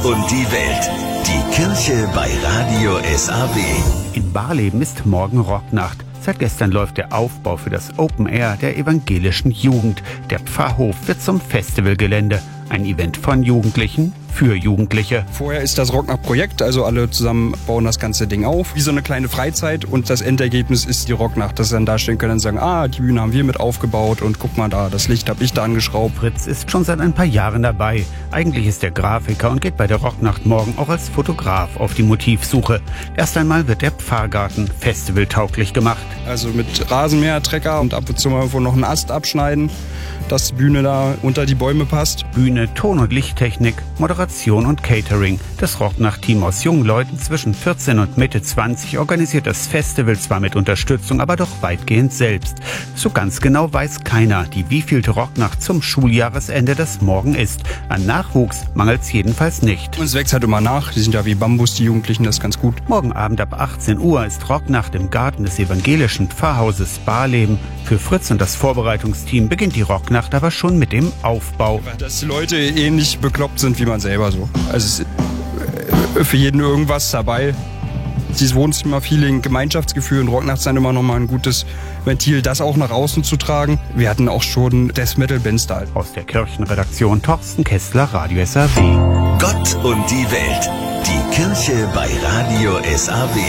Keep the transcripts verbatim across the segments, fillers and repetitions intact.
und die Welt. Die Kirche bei Radio S A W. In Barleben ist morgen Rocknacht. Seit gestern läuft der Aufbau für das Open Air der evangelischen Jugend. Der Pfarrhof wird zum Festivalgelände. Ein Event von Jugendlichen für Jugendliche. Vorher ist das Rocknacht-Projekt, also alle zusammen bauen das ganze Ding auf. Wie so eine kleine Freizeit und das Endergebnis ist die Rocknacht, dass sie dann dastehen können und sagen, ah, die Bühne haben wir mit aufgebaut und guck mal da, das Licht habe ich da angeschraubt. Fritz ist schon seit ein paar Jahren dabei. Eigentlich ist er Grafiker und geht bei der Rocknacht morgen auch als Fotograf auf die Motivsuche. Erst einmal wird der Pfarrgarten festivaltauglich gemacht. Also mit Rasenmäher, Trecker und ab und zu mal noch einen Ast abschneiden, dass die Bühne da unter die Bäume passt. Bühne, Ton- und Lichttechnik, Moderation und Catering. Das Rocknacht-Team aus jungen Leuten zwischen vierzehn und Mitte zwanzig organisiert das Festival zwar mit Unterstützung, aber doch weitgehend selbst. So ganz genau weiß keiner, die wievielte Rocknacht zum Schuljahresende das morgen ist. An Nachwuchs mangelt's jedenfalls nicht. Und es wächst halt immer nach. Die sind ja wie Bambus, die Jugendlichen, das ist ganz gut. Morgen Abend ab achtzehn Uhr ist Rocknacht im Garten des evangelischen Pfarrhauses Barleben. Für Fritz und das Vorbereitungsteam beginnt die Rocknacht aber schon mit dem Aufbau. Dass die Leute ähnlich bekloppt sind wie man selber so. Also es ist für jeden irgendwas dabei. Dieses Wohnzimmer-Feeling, Gemeinschaftsgefühl und Rocknacht ist dann immer noch mal ein gutes Ventil, das auch nach außen zu tragen. Wir hatten auch schon Death Metal Bands da. Aus der Kirchenredaktion Torsten Kessler, Radio S A W. Gott und die Welt. Die Kirche bei Radio S A W.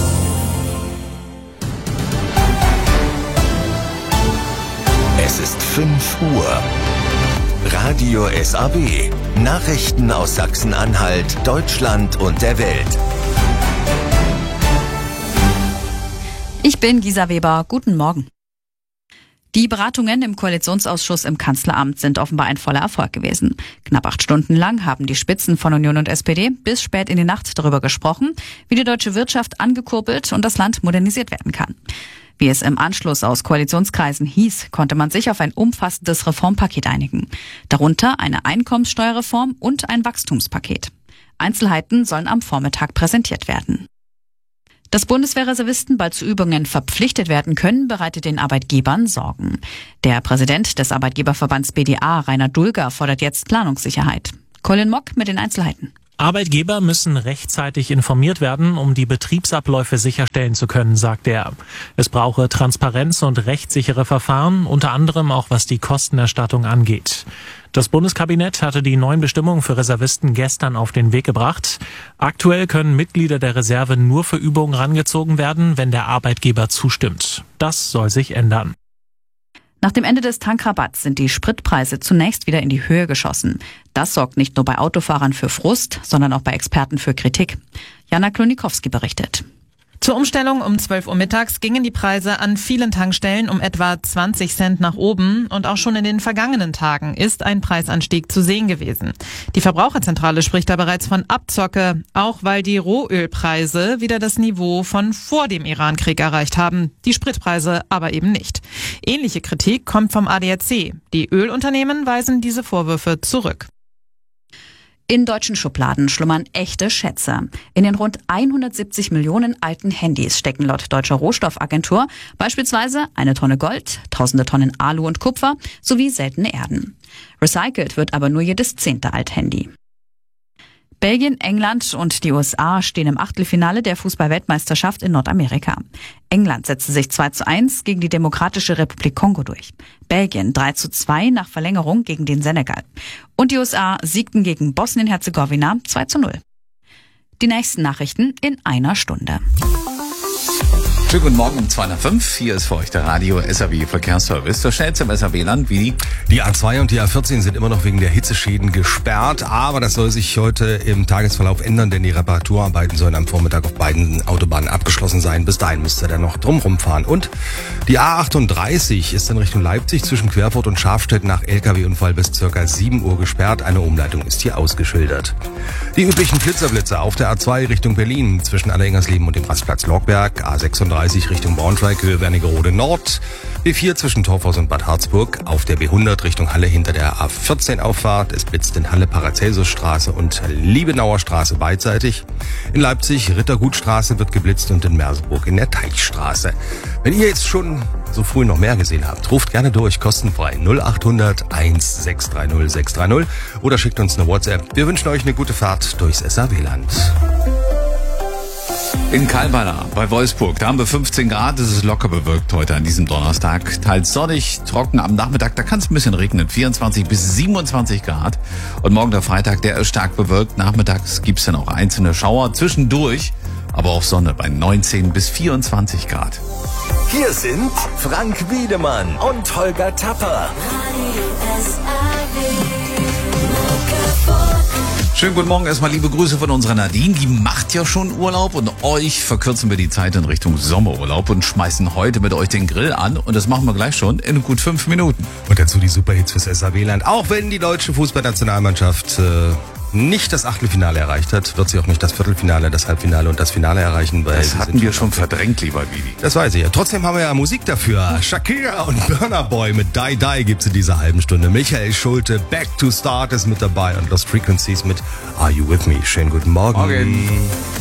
Es ist fünf Uhr. Radio S A W. Nachrichten aus Sachsen-Anhalt, Deutschland und der Welt. Ich bin Gisa Weber. Guten Morgen. Die Beratungen im Koalitionsausschuss im Kanzleramt sind offenbar ein voller Erfolg gewesen. Knapp acht Stunden lang haben die Spitzen von Union und S P D bis spät in die Nacht darüber gesprochen, wie die deutsche Wirtschaft angekurbelt und das Land modernisiert werden kann. Wie es im Anschluss aus Koalitionskreisen hieß, konnte man sich auf ein umfassendes Reformpaket einigen. Darunter eine Einkommenssteuerreform und ein Wachstumspaket. Einzelheiten sollen am Vormittag präsentiert werden. Dass Bundeswehrreservisten bald zu Übungen verpflichtet werden können, bereitet den Arbeitgebern Sorgen. Der Präsident des Arbeitgeberverbands B D A, Rainer Dulger, fordert jetzt Planungssicherheit. Colin Mock mit den Einzelheiten. Arbeitgeber müssen rechtzeitig informiert werden, um die Betriebsabläufe sicherstellen zu können, sagt er. Es brauche Transparenz und rechtssichere Verfahren, unter anderem auch was die Kostenerstattung angeht. Das Bundeskabinett hatte die neuen Bestimmungen für Reservisten gestern auf den Weg gebracht. Aktuell können Mitglieder der Reserve nur für Übungen rangezogen werden, wenn der Arbeitgeber zustimmt. Das soll sich ändern. Nach dem Ende des Tankrabatts sind die Spritpreise zunächst wieder in die Höhe geschossen. Das sorgt nicht nur bei Autofahrern für Frust, sondern auch bei Experten für Kritik. Jana Klonikowski berichtet. Zur Umstellung um zwölf Uhr mittags gingen die Preise an vielen Tankstellen um etwa zwanzig Cent nach oben und auch schon in den vergangenen Tagen ist ein Preisanstieg zu sehen gewesen. Die Verbraucherzentrale spricht da bereits von Abzocke, auch weil die Rohölpreise wieder das Niveau von vor dem Irankrieg erreicht haben, die Spritpreise aber eben nicht. Ähnliche Kritik kommt vom A D A C. Die Ölunternehmen weisen diese Vorwürfe zurück. In deutschen Schubladen schlummern echte Schätze. In den rund hundertsiebzig Millionen alten Handys stecken laut Deutscher Rohstoffagentur beispielsweise eine Tonne Gold, tausende Tonnen Alu und Kupfer sowie seltene Erden. Recycelt wird aber nur jedes zehnte Althandy. Belgien, England und die U S A stehen im Achtelfinale der Fußball-Weltmeisterschaft in Nordamerika. England setzte sich zwei zu eins gegen die Demokratische Republik Kongo durch. Belgien drei zu zwei nach Verlängerung gegen den Senegal. Und die U S A siegten gegen Bosnien-Herzegowina zwei zu null. Die nächsten Nachrichten in einer Stunde. Schönen guten Morgen um zwei nach fünf. Hier ist für euch der Radio S A W Verkehrsservice. So schnell zum S A W-Land wie die A zwei und die A vierzehn sind immer noch wegen der Hitzeschäden gesperrt, aber das soll sich heute im Tagesverlauf ändern, denn die Reparaturarbeiten sollen am Vormittag auf beiden Autobahnen abgeschlossen sein. Bis dahin müsst ihr dann noch drumrum fahren. Und die A achtunddreißig ist in Richtung Leipzig zwischen Querfurt und Schafstedt nach L K W-Unfall bis circa sieben Uhr gesperrt. Eine Umleitung ist hier ausgeschildert. Die üblichen Blitzerblitze auf der A zwei Richtung Berlin zwischen Allerengersleben und dem Rastplatz Lorberg, A sechsunddreißig Richtung Braunschweig, Höhe Wernigerode Nord, B vier zwischen Torfhaus und Bad Harzburg, auf der B hundert Richtung Halle hinter der A vierzehn Auffahrt. Es blitzt in Halle Paracelsusstraße und Liebenauer Straße beidseitig. In Leipzig Rittergutstraße wird geblitzt und in Merseburg in der Teichstraße. Wenn ihr jetzt schon so früh noch mehr gesehen habt, ruft gerne durch, kostenfrei null acht hundert eins sechs drei null sechs drei null oder schickt uns eine WhatsApp. Wir wünschen euch eine gute Fahrt durchs S A W-Land. In Kalbala bei Wolfsburg, da haben wir fünfzehn Grad, es ist locker bewölkt heute an diesem Donnerstag. Teils sonnig, trocken am Nachmittag, da kann es ein bisschen regnen, vierundzwanzig bis siebenundzwanzig Grad. Und morgen der Freitag, der ist stark bewölkt, nachmittags gibt's dann auch einzelne Schauer, zwischendurch aber auch Sonne bei neunzehn bis vierundzwanzig Grad. Hier sind Frank Wiedemann und Holger Tapper. Schönen guten Morgen, erstmal liebe Grüße von unserer Nadine, die macht ja schon Urlaub und euch verkürzen wir die Zeit in Richtung Sommerurlaub und schmeißen heute mit euch den Grill an und das machen wir gleich schon in gut fünf Minuten. Und dazu die Superhits fürs S A W-Land. Auch wenn die deutsche Fußballnationalmannschaft äh, nicht das Achtelfinale erreicht hat, wird sie auch nicht das Viertelfinale, das Halbfinale und das Finale erreichen. Weil das hatten wir schon verdrängt, lieber Vivi. Das weiß ich ja. Trotzdem haben wir ja Musik dafür. Shakira und Burna Boy mit Die Die gibt's in dieser halben Stunde. Michael Schulte, Back to Start ist mit dabei und Lost Frequencies mit Are You With Me? Schönen guten Morgen. Morgen.